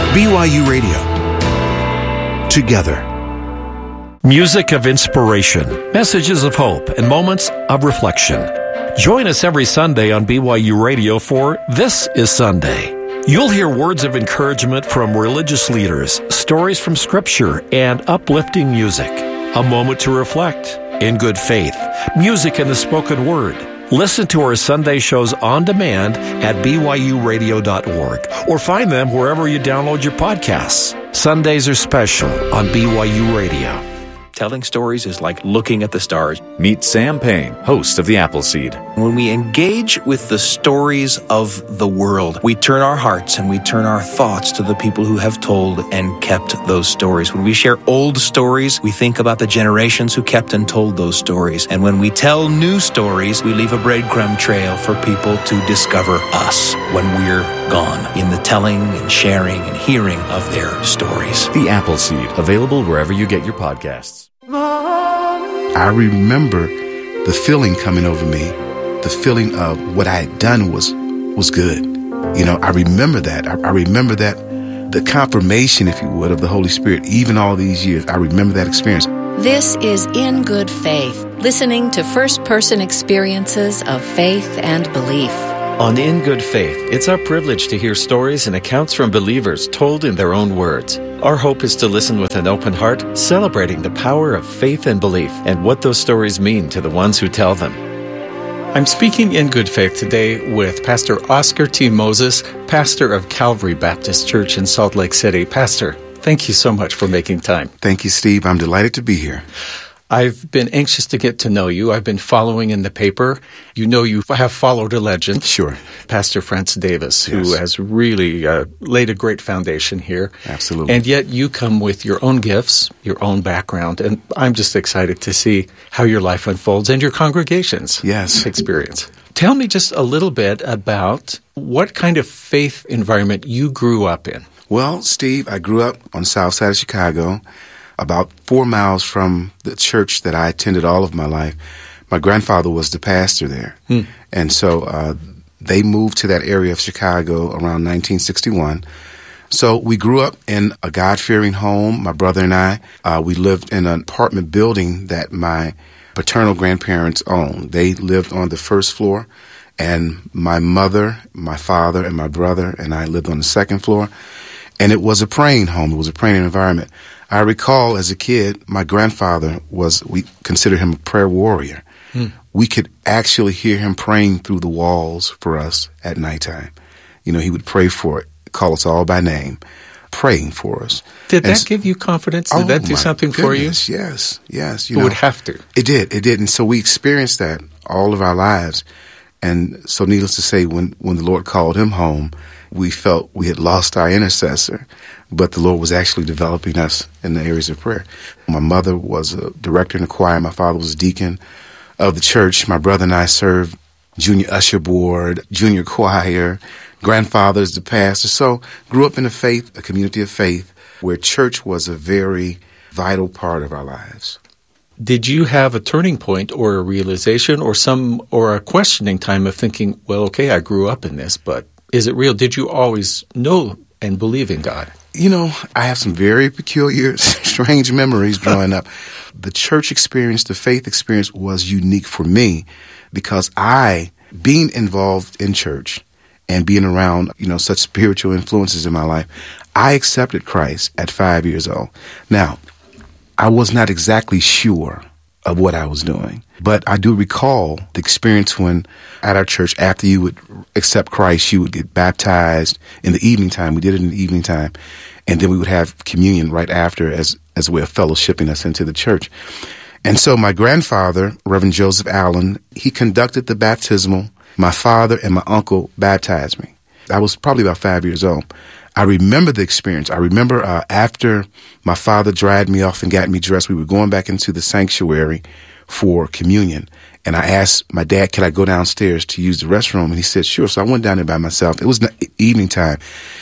BYU Radio. Together. Music of inspiration, messages of hope, and moments of reflection. Join us every Sunday on BYU Radio for This is Sunday. You'll hear words of encouragement from religious leaders, stories from Scripture, and uplifting music. A moment to reflect in good faith, music in the spoken word. Listen to our Sunday shows on demand at byuradio.org or find them wherever you download your podcasts. Sundays are special on BYU Radio. Telling stories is like looking at the stars. Meet Sam Payne, host of The Appleseed. When we engage with the stories of the world, we turn our hearts and we turn our thoughts to the people who have told and kept those stories. When we share old stories, we think about the generations who kept and told those stories. And when we tell new stories, we leave a breadcrumb trail for people to discover us when we're gone in the telling and sharing and hearing of their stories. The Appleseed, available wherever you get your podcasts. I remember the feeling coming over me, the feeling of what I had done was good. You know, I remember that. I remember that, the confirmation, if you would, of the Holy Spirit, even all these years. I remember that experience. This is In Good Faith, listening to first-person experiences of faith and belief. On In Good Faith, it's our privilege to hear stories and accounts from believers told in their own words. Our hope is to listen with an open heart, celebrating the power of faith and belief and what those stories mean to the ones who tell them. I'm speaking in good faith today with Pastor Oscar T. Moses, pastor of Calvary Baptist Church in Salt Lake City. Pastor, thank you so much for making time. Thank you, Steve. I'm delighted to be here. I've been anxious to get to know you. I've been following in the paper. You know you have followed a legend. Sure. Pastor Francis Davis, who has really laid a great foundation here. Absolutely. And yet you come with your own gifts, your own background, and I'm just excited to see how your life unfolds and your congregation's experience. Tell me just a little bit about what kind of faith environment you grew up in. Well, Steve, I grew up on the south side of Chicago, about 4 miles from the church that I attended all of my life. My grandfather was the pastor there. And so they moved to that area of Chicago around 1961. So we grew up in a God-fearing home, my brother and I. We lived in an apartment building that my paternal grandparents owned. They lived on the first floor, and my mother, my father, and my brother and I lived on the second floor. And it was a praying home. It was a praying environment. I recall as a kid, my grandfather we considered him a prayer warrior. We could actually hear him praying through the walls for us at nighttime. You know, he would pray call us all by name, praying for us. Did that give you confidence? Did that do something for you? Yes. It would have to. It did. And so we experienced that all of our lives. And so needless to say, when the Lord called him home, we felt we had lost our intercessor, but the Lord was actually developing us in the areas of prayer. My mother was a director in the choir. My father was a deacon of the church. My brother and I served junior usher board, junior choir. Grandfather's the pastor. So grew up in a community of faith, where church was a very vital part of our lives. Did you have a turning point or a realization or a questioning time of thinking, well, okay, I grew up in this, but is it real? Did you always know and believe in God? You know, I have some very peculiar, strange memories growing up. The church experience, the faith experience was unique for me because being involved in church and being around, such spiritual influences in my life, I accepted Christ at 5 years old. Now, I was not exactly sure of what I was doing, but I do recall the experience when at our church, after you would accept Christ, you would get baptized in the evening time. We did it in the evening time, and then we would have communion right after as a way of fellowshipping us into the church. And so my grandfather, Reverend Joseph Allen, he conducted the baptismal. My father and my uncle baptized me. I was probably about 5 years old. I remember the experience. I remember after my father dried me off and got me dressed, we were going back into the sanctuary for communion. And I asked my dad, could I go downstairs to use the restroom? And he said, sure. So I went down there by myself. It was evening time.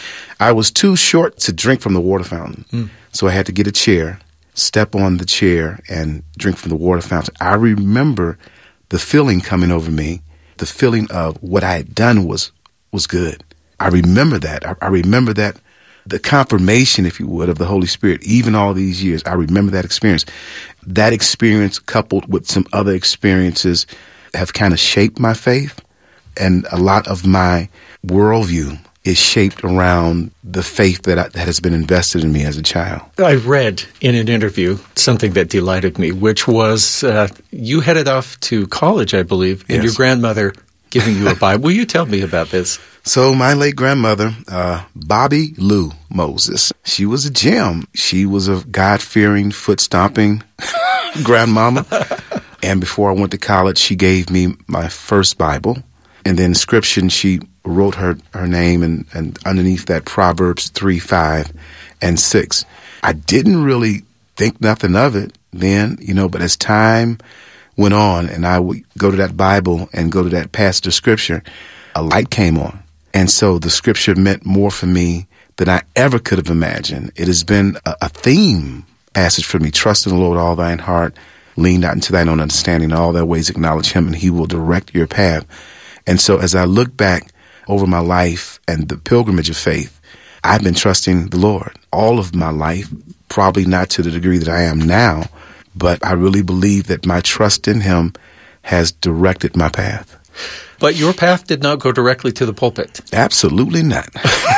I was too short to drink from the water fountain. So I had to get a chair, step on the chair, and drink from the water fountain. I remember the feeling coming over me, the feeling of what I had done was good. I remember that. I remember that, the confirmation, if you would, of the Holy Spirit, even all these years, I remember that experience. That experience coupled with some other experiences have kind of shaped my faith. And a lot of my worldview is shaped around the faith that has been invested in me as a child. I read in an interview something that delighted me, which was you headed off to college, I believe, and your grandmother giving you a Bible. Will you tell me about this? So my late grandmother, Bobby Lou Moses, she was a gem. She was a God-fearing, foot-stomping grandmama. And before I went to college, she gave me my first Bible. And the inscription, she wrote her name and underneath that Proverbs 3, 5, and 6. I didn't really think nothing of it then, but as time went on and I would go to that Bible and go to that passage of Scripture, a light came on. And so the Scripture meant more for me than I ever could have imagined. It has been a theme passage for me. Trust in the Lord with all thine heart, lean not into thine own understanding, in all thy ways acknowledge him, and he will direct your path. And so as I look back over my life and the pilgrimage of faith, I've been trusting the Lord all of my life, probably not to the degree that I am now, but I really believe that my trust in him has directed my path. But your path did not go directly to the pulpit. Absolutely not.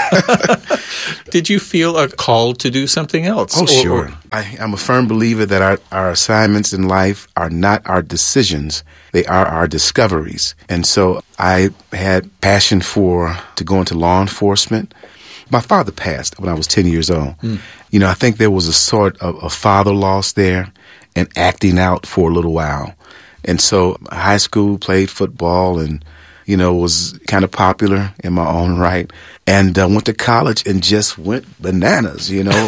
Did you feel a call to do something else? Oh, sure. I'm a firm believer that our assignments in life are not our decisions. They are our discoveries. And so I had passion to go into law enforcement. My father passed when I was 10 years old. I think there was a sort of a father loss there and acting out for a little while. And so high school, played football and, was kind of popular in my own right. And went to college and just went bananas,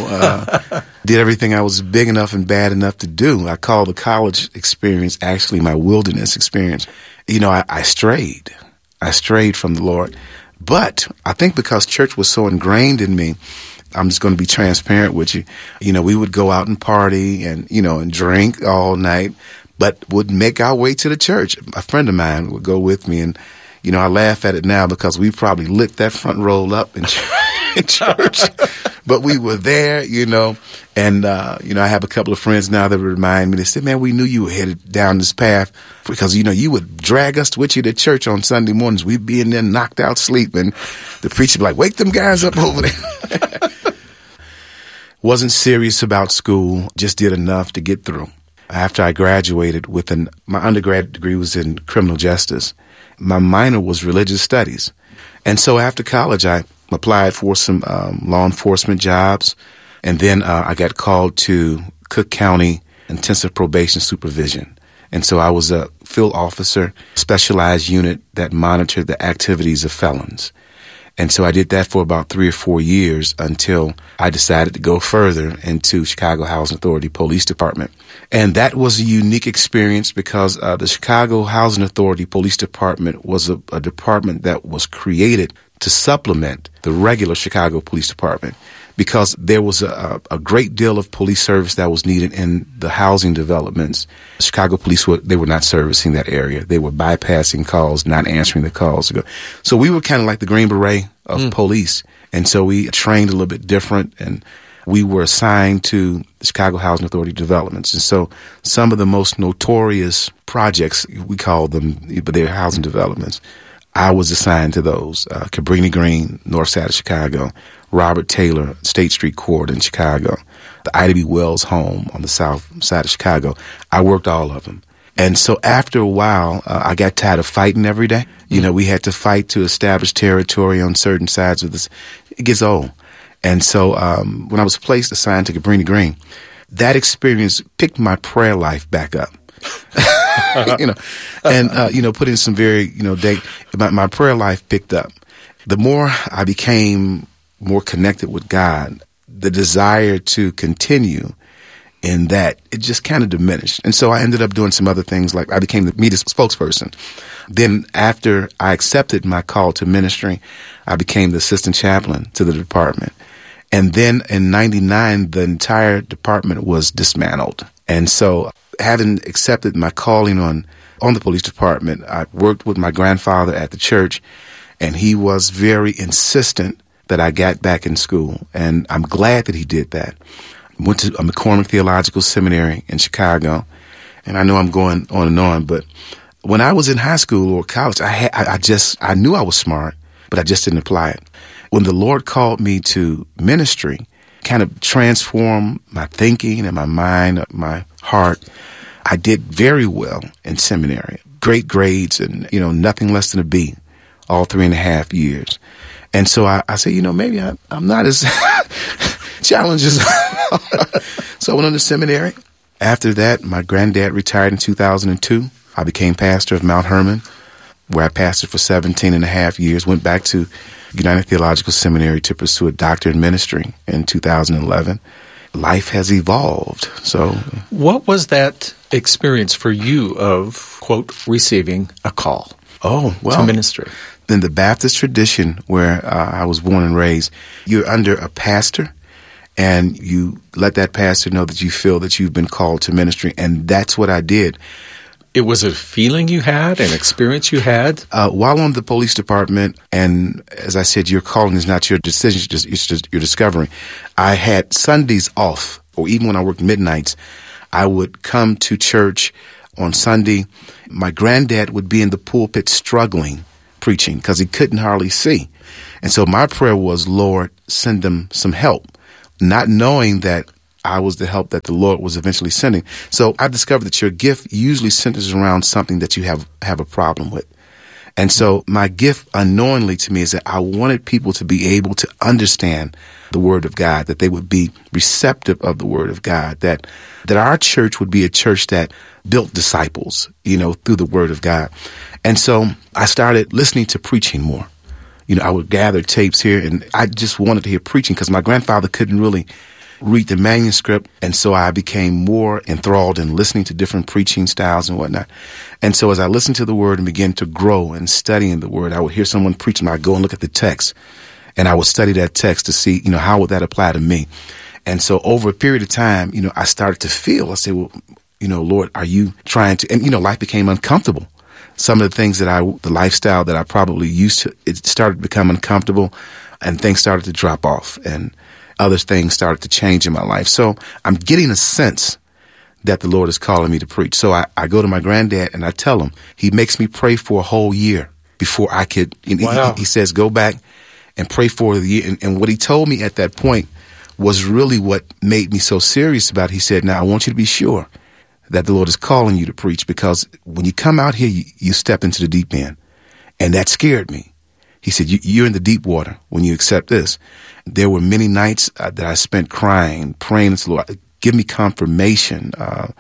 did everything I was big enough and bad enough to do. I call the college experience actually my wilderness experience. I strayed. I strayed from the Lord. But I think because church was so ingrained in me, I'm just going to be transparent with you. We would go out and party and, and drink all night, but would make our way to the church. A friend of mine would go with me, and, I laugh at it now because we probably lit that front row up in church. But we were there, and, I have a couple of friends now that remind me, they said, man, we knew you were headed down this path because, you would drag us with you to church on Sunday mornings. We'd be in there knocked out sleeping. The preacher would be like, wake them guys up over there. Wasn't serious about school, just did enough to get through. After I graduated my undergrad degree was in criminal justice. My minor was religious studies. And so after college, I applied for some law enforcement jobs. And then I got called to Cook County Intensive Probation Supervision. And so I was a field officer, specialized unit that monitored the activities of felons. And so I did that for about 3 or 4 years until I decided to go further into Chicago Housing Authority Police Department. And that was a unique experience because the Chicago Housing Authority Police Department was a department that was created to supplement the regular Chicago Police Department because there was a great deal of police service that was needed in the housing developments. Chicago police, they were not servicing that area. They were bypassing calls, not answering the calls. So we were kind of like the Green Beret of police. And so we trained a little bit different, and we were assigned to the Chicago Housing Authority developments. And so some of the most notorious projects, we call them, but they're housing developments, I was assigned to those. Cabrini Green, north side of Chicago. Robert Taylor, State Street Court in Chicago. The Ida B. Wells home on the south side of Chicago. I worked all of them. And so after a while, I got tired of fighting every day. We had to fight to establish territory on certain sides of this. It gets old. And so when I was assigned to Cabrini Green, that experience picked my prayer life back up. Put in some very, my prayer life picked up. The more I became more connected with God, the desire to continue in that, it just kind of diminished. And so I ended up doing some other things, like I became the media spokesperson. Then after I accepted my call to ministry, I became the assistant chaplain to the department. And then in 99, the entire department was dismantled. And so having accepted my calling on the police department, I worked with my grandfather at the church, and he was very insistent that I got back in school, and I'm glad that he did that. Went to McCormick Theological Seminary in Chicago, and I know I'm going on and on, but when I was in high school or college, I knew I was smart, but I just didn't apply it. When the Lord called me to ministry, kind of transformed my thinking and my mind, my heart, I did very well in seminary. Great grades and, nothing less than a B all 3.5 years. And so I said, maybe I'm not as challenged as So I went on to seminary. After that, my granddad retired in 2002. I became pastor of Mount Hermon, where I pastored for 17.5 years, went back to United Theological Seminary to pursue a doctorate in ministry in 2011. Life has evolved. So, what was that experience for you of, quote, receiving a call to ministry? In the Baptist tradition where I was born and raised, you're under a pastor, and you let that pastor know that you feel that you've been called to ministry, and that's what I did. It was a feeling you had, an experience you had? While on the police department, and as I said, your calling is not your decision, it's just you're discovering. I had Sundays off, or even when I worked midnights, I would come to church on Sunday. My granddad would be in the pulpit struggling, preaching, because he couldn't hardly see. And so my prayer was, Lord, send them some help, not knowing that I was the help that the Lord was eventually sending. So I discovered that your gift usually centers around something that you have a problem with. And so my gift unknowingly to me is that I wanted people to be able to understand the Word of God, that they would be receptive of the Word of God, that our church would be a church that built disciples, through the Word of God. And so I started listening to preaching more. I would gather tapes here, and I just wanted to hear preaching because my grandfather couldn't really read the manuscript, and so I became more enthralled in listening to different preaching styles and whatnot. And so as I listened to the Word and began to grow and studying the Word, I would hear someone preaching, I'd go and look at the text, and I would study that text to see, how would that apply to me? And so over a period of time, I started to feel, I said, well, Lord, are you trying to, and, life became uncomfortable. Some of the things the lifestyle that I probably used to, it started to become uncomfortable, and things started to drop off, and other things started to change in my life. So I'm getting a sense that the Lord is calling me to preach. So I go to my granddad and I tell him. He makes me pray for a whole year before I could. Wow. He says, go back and pray for the year. And what he told me at that point was really what made me so serious about it. He said, now I want you to be sure that the Lord is calling you to preach, because when you come out here, you step into the deep end. And that scared me. He said, you're in the deep water when you accept this. There were many nights that I spent crying, praying to the Lord, give me confirmation.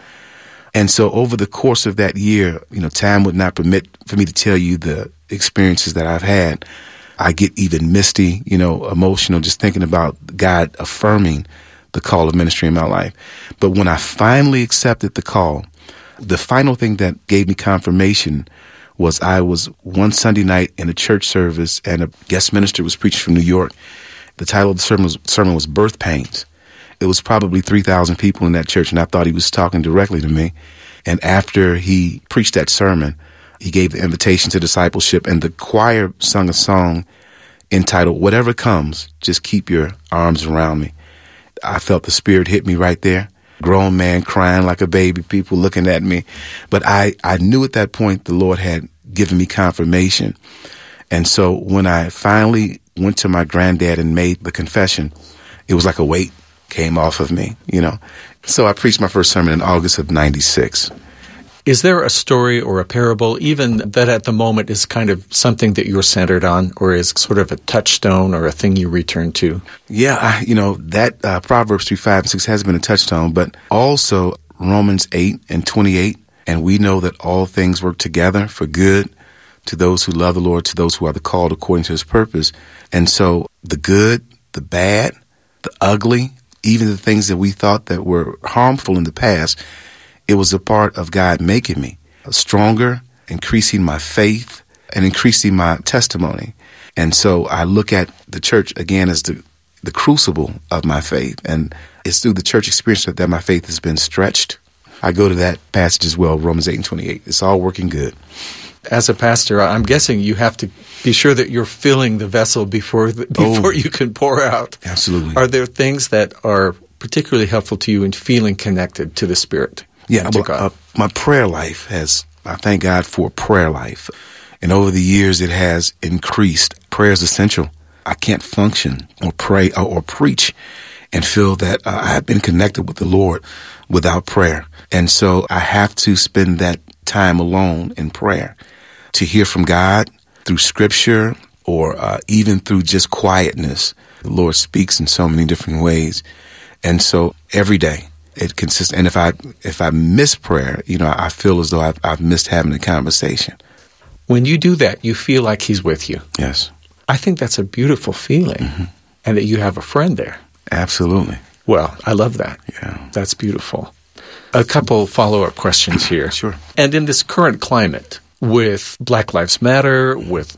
And so over the course of that year, time would not permit for me to tell you the experiences that I've had. I get even misty, emotional, just thinking about God affirming the call of ministry in my life. But when I finally accepted the call, the final thing that gave me confirmation was I was one Sunday night in a church service, and a guest minister was preaching from New York. The title of the sermon was Birth Pains. It was probably 3,000 people in that church, and I thought he was talking directly to me. And after he preached that sermon, he gave the invitation to discipleship, and the choir sung a song entitled, Whatever Comes, Just Keep Your Arms Around Me. I felt the Spirit hit me right there. Grown man crying like a baby, people looking at me. But I knew at that point the Lord had given me confirmation. And so when I finally went to my granddad and made the confession, it was like a weight came off of me, So I preached my first sermon in August of 96. Is there a story or a parable, even that at the moment is kind of something that you're centered on, or is sort of a touchstone or a thing you return to? Yeah, that Proverbs 3:5-6 has been a touchstone, but also Romans 8:28, and we know that all things work together for good to those who love the Lord, to those who are the called according to His purpose. And so the good, the bad, the ugly, even the things that we thought that were harmful in the past, it was a part of God making me stronger, increasing my faith, and increasing my testimony. And so I look at the church again as the crucible of my faith. And it's through the church experience that my faith has been stretched. I go to that passage as well, Romans 8:28. It's all working good. As a pastor, I'm guessing you have to be sure that you're filling the vessel before you can pour out. Absolutely. Are there things that are particularly helpful to you in feeling connected to the Spirit? Yeah, to God? My prayer life I thank God for a prayer life. And over the years, it has increased. Prayer is essential. I can't function or pray or preach and feel that I have been connected with the Lord without prayer. And so I have to spend that time alone in prayer to hear from God through Scripture or even through just quietness. The Lord speaks in so many different ways. And so every day it consists. And if I miss prayer, I feel as though I've missed having a conversation. When you do that, you feel like He's with you. Yes. I think that's a beautiful feeling, and that you have a friend there. Absolutely. Well, I love that. Yeah. That's beautiful. A couple follow-up questions here. Sure. And in this current climate, with Black Lives Matter, with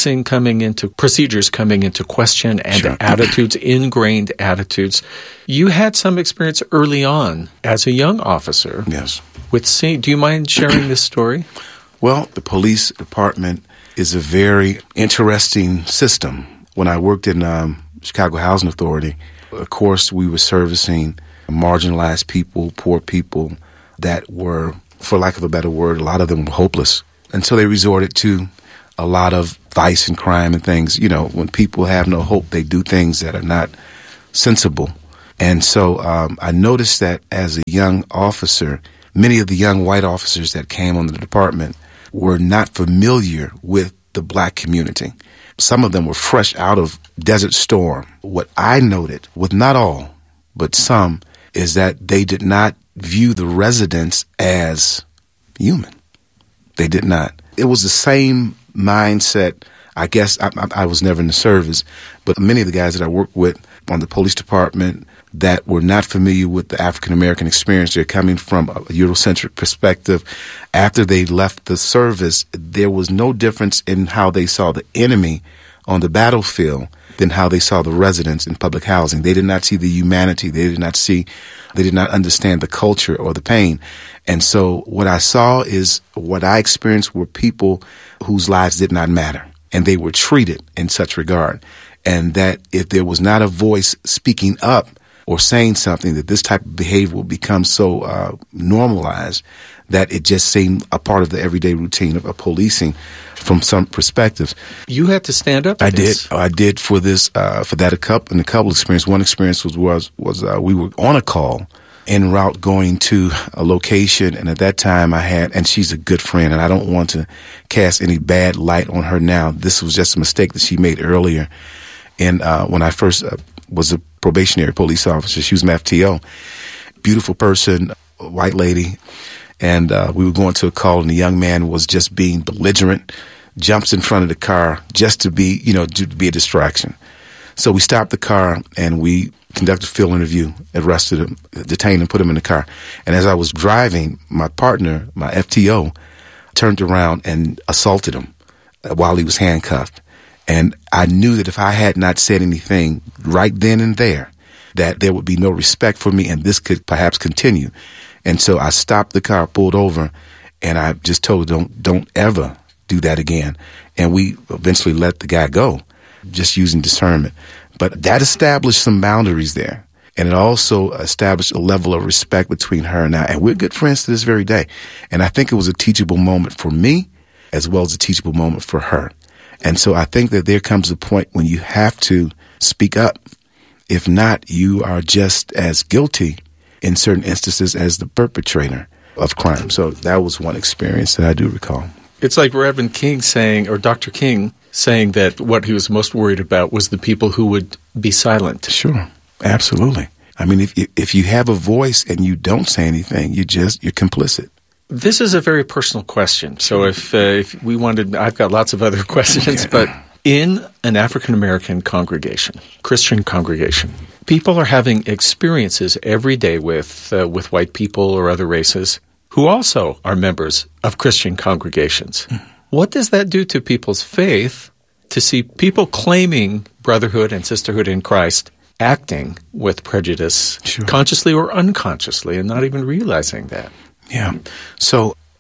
procedures coming into question, and Sure. attitudes, ingrained attitudes, you had some experience early on as a young officer. Yes. Do you mind sharing this story? Well, the police department is a very interesting system. When I worked in Chicago Housing Authority, of course, we were servicing marginalized people, poor people that were, for lack of a better word, a lot of them were hopeless. And so they resorted to a lot of vice and crime and things. When people have no hope, they do things that are not sensible. And so I noticed that as a young officer, many of the young white officers that came on the department were not familiar with the Black community. Some of them were fresh out of Desert Storm. What I noted, with not all, but some, is that they did not view the residents as human. They did not. It was the same mindset. I guess I was never in the service, but many of the guys that I worked with on the police department that were not familiar with the African-American experience, they're coming from a Eurocentric perspective. After they left the service, there was no difference in how they saw the enemy on the battlefield than how they saw the residents in public housing. They did not see the humanity. They did not understand the culture or the pain. And so what I saw is what I experienced were people whose lives did not matter, and they were treated in such regard. And that if there was not a voice speaking up or saying something, that this type of behavior will become so normalized that it just seemed a part of the everyday routine of policing from some perspectives. You had to stand up. I did for this, for that a couple experiences. One experience was we were on a call en route going to a location, and at that time and she's a good friend, and I don't want to cast any bad light on her now. This was just a mistake that she made earlier. And when I first was a probationary police officer, she was an FTO, beautiful person, a white lady, and we were going to a call, and the young man was just being belligerent, jumps in front of the car just to be a distraction. So we stopped the car and we conducted a field interview, arrested him, detained him, put him in the car. And as I was driving, my partner, my FTO, turned around and assaulted him while he was handcuffed. And I knew that if I had not said anything right then and there, that there would be no respect for me and this could perhaps continue. And so I stopped the car, pulled over, and I just told her, don't ever do that again. And we eventually let the guy go, just using discernment. But that established some boundaries there. And it also established a level of respect between her and I. And we're good friends to this very day. And I think it was a teachable moment for me as well as a teachable moment for her. And so I think that there comes a point when you have to speak up. If not, you are just as guilty in certain instances as the perpetrator of crime. So that was one experience that I do recall. It's like Reverend King saying, or Dr. King saying, that what he was most worried about was the people who would be silent. Sure. Absolutely. I mean, if you have a voice and you don't say anything, you're complicit. This is a very personal question. So if we wanted, I've got lots of other questions, but in an African-American congregation, Christian congregation, people are having experiences every day with white people or other races who also are members of Christian congregations. What does that do to people's faith to see people claiming brotherhood and sisterhood in Christ acting with prejudice, consciously or unconsciously, and not even realizing that? Yeah. So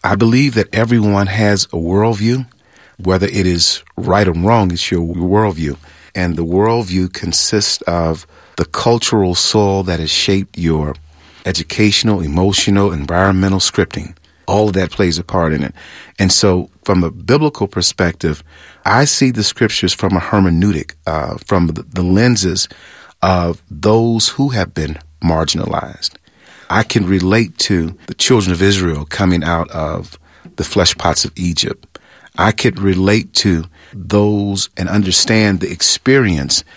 I believe that everyone has a worldview. Whether it is right or wrong, it's your worldview. And the worldview consists of the cultural soil that has shaped your educational, emotional, environmental scripting. All of that plays a part in it. And so from a biblical perspective, I see the scriptures from a hermeneutic, from the lenses of those who have been marginalized. I can relate to the children of Israel coming out of the flesh pots of Egypt. I could relate to those and understand the experience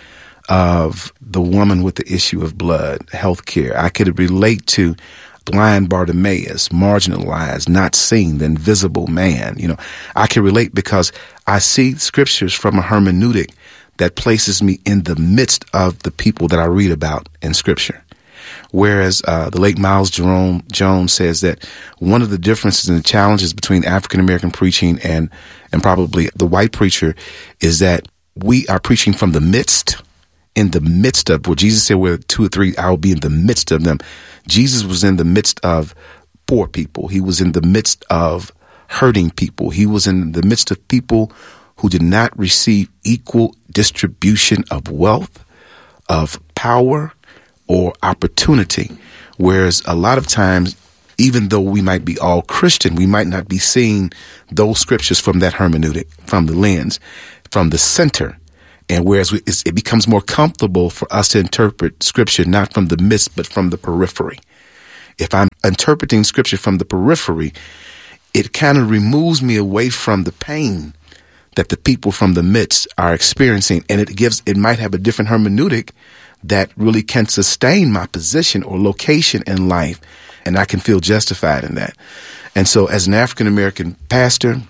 of the woman with the issue of blood, healthcare. I could relate to blind Bartimaeus, marginalized, not seen, the invisible man. I can relate because I see scriptures from a hermeneutic that places me in the midst of the people that I read about in scripture. Whereas the late Miles Jerome Jones says that one of the differences and the challenges between African-American preaching and probably the white preacher is that we are preaching from the midst, in the midst of, where Jesus said, where 2 or 3, I will be in the midst of them. Jesus was in the midst of poor people. He was in the midst of hurting people. He was in the midst of people who did not receive equal distribution of wealth, of power, or opportunity. Whereas a lot of times, even though we might be all Christian, we might not be seeing those scriptures from that hermeneutic, from the lens, from the center. And whereas it becomes more comfortable for us to interpret scripture not from the midst, but from the periphery. If I'm interpreting scripture from the periphery, it kind of removes me away from the pain that the people from the midst are experiencing. And it might have a different hermeneutic that really can sustain my position or location in life, and I can feel justified in that. And so as an African-American pastor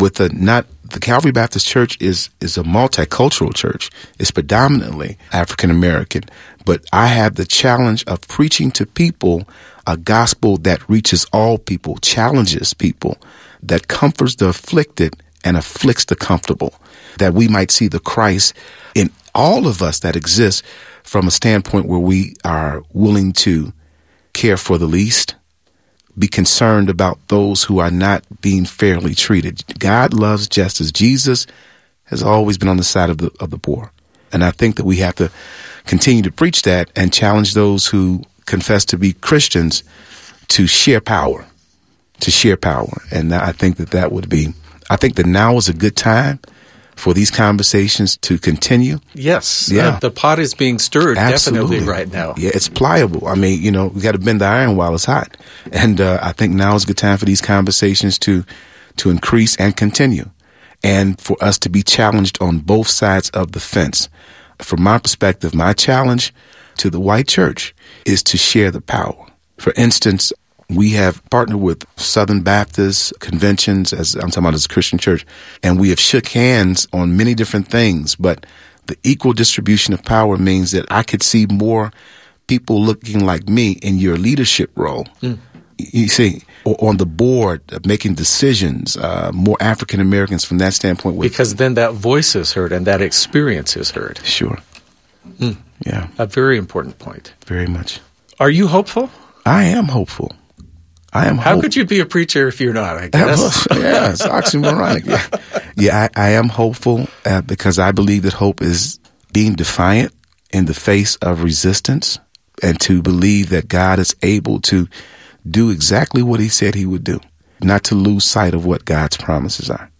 the Calvary Baptist Church is a multicultural church. It's predominantly African-American, but I have the challenge of preaching to people a gospel that reaches all people, challenges people, that comforts the afflicted and afflicts the comfortable, that we might see the Christ in all of us that exists from a standpoint where we are willing to care for the least, be concerned about those who are not being fairly treated. God loves justice. Jesus has always been on the side of the poor. And I think that we have to continue to preach that and challenge those who confess to be Christians to share power, And I think I think that now is a good time for these conversations to continue. Yes. Yeah. The pot is being stirred. Absolutely. Definitely right now. Yeah, it's pliable. I mean, we got to bend the iron while it's hot. And I think now is a good time for these conversations to increase and continue, and for us to be challenged on both sides of the fence. From my perspective, my challenge to the white church is to share the power. For instance, we have partnered with Southern Baptist conventions, as I'm talking about as a Christian church, and we have shook hands on many different things. But the equal distribution of power means that I could see more people looking like me in your leadership role. You see, or on the board, making decisions, more African Americans from that standpoint. Because then that voice is heard and that experience is heard. Sure. Yeah. A very important point. Very much. Are you hopeful? I am hopeful. How could you be a preacher if you're not, I guess? Yeah, it's oxymoronic. Yeah, I am hopeful because I believe that hope is being defiant in the face of resistance, and to believe that God is able to do exactly what he said he would do, not to lose sight of what God's promises are.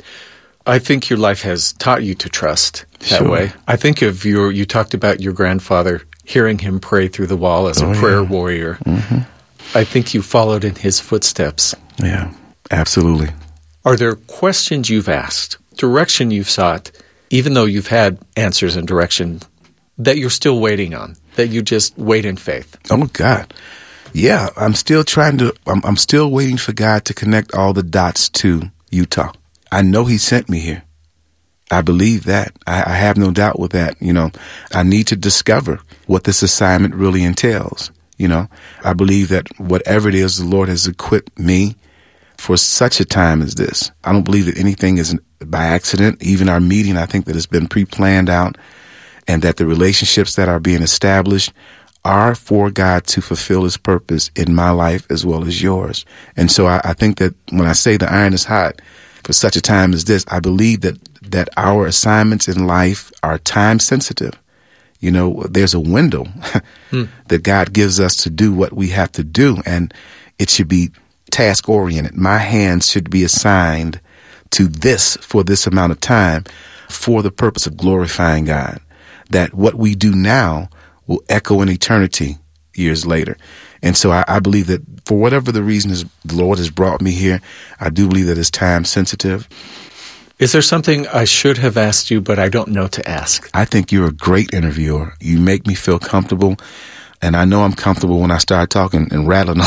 I think your life has taught you to trust that way. I think of you talked about your grandfather, hearing him pray through the wall as a prayer warrior. Mm-hmm. I think you followed in his footsteps. Yeah, absolutely. Are there questions you've asked, direction you've sought, even though you've had answers and direction, that you're still waiting on, that you just wait in faith? Oh, God. Yeah, I'm still waiting for God to connect all the dots to Utah. I know he sent me here. I believe that. I have no doubt with that. I need to discover what this assignment really entails. I believe that whatever it is, the Lord has equipped me for such a time as this. I don't believe that anything is by accident. Even our meeting, I think that it's been pre-planned out, and that the relationships that are being established are for God to fulfill his purpose in my life as well as yours. And so I think that when I say the iron is hot for such a time as this, I believe that our assignments in life are time sensitive. You know, there's a window that God gives us to do what we have to do, and it should be task oriented. My hands should be assigned to this for this amount of time for the purpose of glorifying God. That what we do now will echo in eternity years later. And so I believe that for whatever the reason is, the Lord has brought me here, I do believe that it's time sensitive. Is there something I should have asked you, but I don't know to ask? I think you're a great interviewer. You make me feel comfortable. And I know I'm comfortable when I start talking and rattling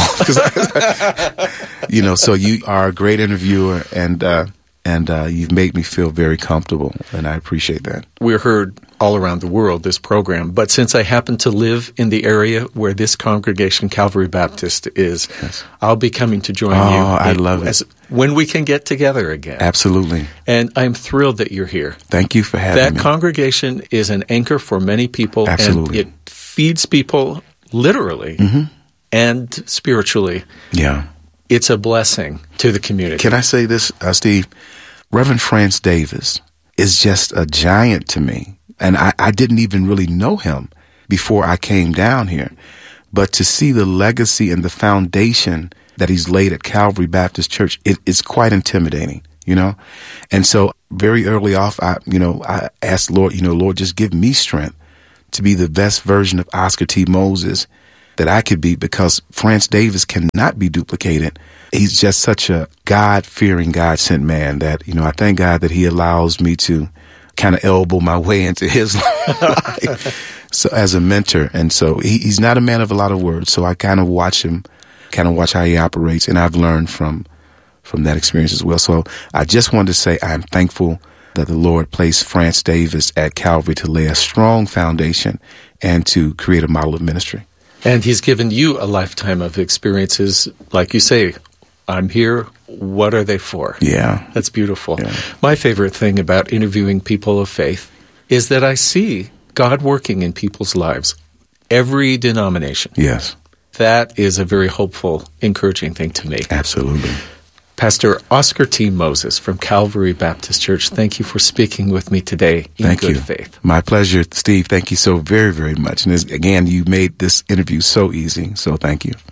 off. You know, so you are a great interviewer, and you've made me feel very comfortable, and I appreciate that. We're heard all around the world, this program, but since I happen to live in the area where this congregation, Calvary Baptist, is, yes, I'll be coming to join you. Oh, I love it. When we can get together again. Absolutely. And I'm thrilled that you're here. Thank you for having me. That congregation is an anchor for many people. Absolutely. And it feeds people literally and spiritually. Yeah. It's a blessing to the community. Can I say this, Steve? Reverend France Davis is just a giant to me. And I didn't even really know him before I came down here. But to see the legacy and the foundation that he's laid at Calvary Baptist Church, it's quite intimidating, you know? And so very early off, I asked Lord, Lord, just give me strength to be the best version of Oscar T. Moses that I could be, because France Davis cannot be duplicated. He's just such a God-fearing, God-sent man that, I thank God that he allows me to kind of elbow my way into his life. So as a mentor. And so he's not a man of a lot of words. So I kind of watch him, watch how he operates. And I've learned from that experience as well. So I just wanted to say I'm thankful that the Lord placed France Davis at Calvary to lay a strong foundation and to create a model of ministry. And he's given you a lifetime of experiences. Like you say, I'm here. What are they for? Yeah. That's beautiful. Yeah. My favorite thing about interviewing people of faith is that I see God working in people's lives, every denomination. Yes. That is a very hopeful, encouraging thing to me. Absolutely. Pastor Oscar T. Moses from Calvary Baptist Church, thank you for speaking with me today in good faith. My pleasure, Steve. Thank you so very, very much. And again, you made this interview so easy, so thank you.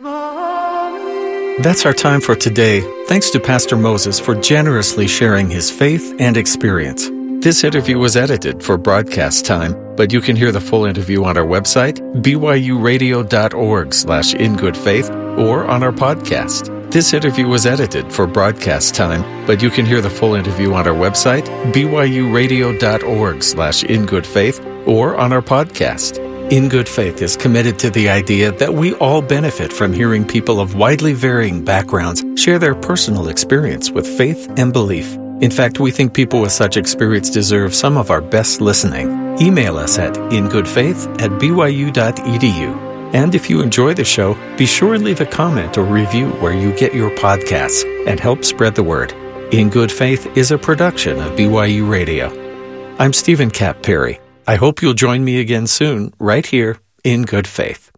That's our time for today. Thanks to Pastor Moses for generously sharing his faith and experience. This interview was edited for broadcast time, but you can hear the full interview on our website, byuradio.org/ingoodfaith, or on our podcast. This interview was edited for broadcast time, but you can hear the full interview on our website, byuradio.org/ingoodfaith, or on our podcast. In Good Faith is committed to the idea that we all benefit from hearing people of widely varying backgrounds share their personal experience with faith and belief. In fact, we think people with such experience deserve some of our best listening. Email us at ingoodfaith@byu.edu. And if you enjoy the show, be sure and leave a comment or review where you get your podcasts and help spread the word. In Good Faith is a production of BYU Radio. I'm Stephen Kapp Perry. I hope you'll join me again soon, right here in Good Faith.